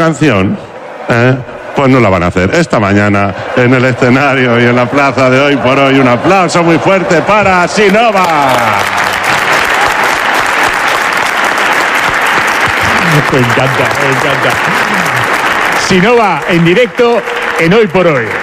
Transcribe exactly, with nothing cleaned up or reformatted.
canción, ¿eh? Pues no la van a hacer. Esta mañana en el escenario y en la plaza de Hoy por Hoy, un aplauso muy fuerte para Sinova. Me encanta, me encanta. Sinova en directo en Hoy por Hoy.